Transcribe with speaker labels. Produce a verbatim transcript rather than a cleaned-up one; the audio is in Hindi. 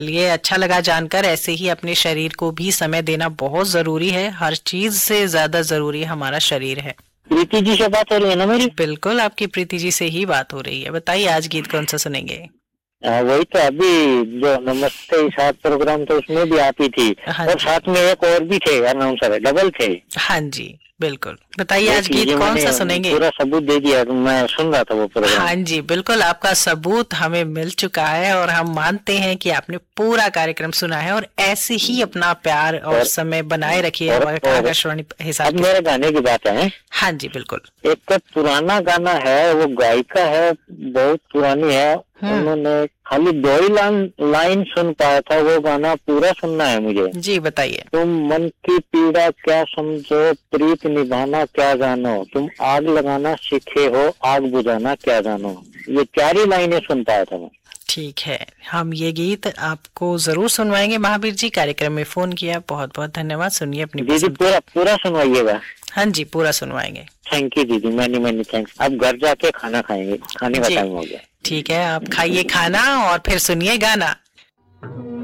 Speaker 1: ये अच्छा लगा जानकर। ऐसे ही अपने शरीर को भी समय देना बहुत जरूरी है। हर चीज से ज्यादा जरूरी हमारा शरीर है।
Speaker 2: प्रीति जी से बात हो रही है ना मेरी?
Speaker 1: बिल्कुल, आपकी प्रीति जी से ही बात हो रही है। बताइए आज गीत कौन सा सुनेंगे?
Speaker 2: आ, वही तो अभी जो नमस्ते साथ प्रोग्राम था उसमें भी आप ही थी।
Speaker 1: हाँ
Speaker 2: और
Speaker 1: जी।
Speaker 2: साथ में एक और भी थे अनाउंसर, डबल थे।
Speaker 1: हाँ जी बिल्कुल। बताइए आज
Speaker 2: देख
Speaker 1: गीत
Speaker 2: लीजिए,
Speaker 1: कौन सा
Speaker 2: मैंने
Speaker 1: सुनेंगे?
Speaker 2: पूरा सबूत दे दिया, मैं सुन रहा था वो प्रोग्राम।
Speaker 1: हाँ जी बिल्कुल, आपका सबूत हमें मिल चुका है और हम मानते हैं कि आपने पूरा कार्यक्रम सुना है। और ऐसे ही अपना प्यार और, और समय बनाए रखिए
Speaker 2: और,
Speaker 1: हमारे
Speaker 2: और,
Speaker 1: आकाशवाणी हिसाब
Speaker 2: अब
Speaker 1: के
Speaker 2: मेरे
Speaker 1: साथ।
Speaker 2: गाने की बात है।
Speaker 1: हाँ जी बिल्कुल।
Speaker 2: एक पुराना गाना है, वो गायिका है, बहुत पुरानी है। उन्होंने खाली दो ही लाइन लाइन सुन पाया था, वो गाना पूरा सुनना है मुझे।
Speaker 1: जी बताइए।
Speaker 2: तुम मन की पीड़ा क्या समझो, प्रीत निभाना क्या जानो, तुम आग लगाना सीखे हो, आग बुझाना क्या जानो। ये चार ही लाइनें सुन पाया था मैं।
Speaker 1: ठीक है, हम ये गीत आपको जरूर सुनवाएंगे। महावीर जी, कार्यक्रम में फोन किया, बहुत बहुत धन्यवाद। सुनिए अपनी
Speaker 2: दीदी, पूरा पूरा सुनवाइएगा।
Speaker 1: हाँ जी पूरा सुनवाएंगे।
Speaker 2: थैंक यू दीदी, मैनी मैनी थैंक्स। अब घर जाके खाना खाएंगे, खाने का टाइम हो गया।
Speaker 1: ठीक है, आप खाइए खाना और फिर सुनिए गाना।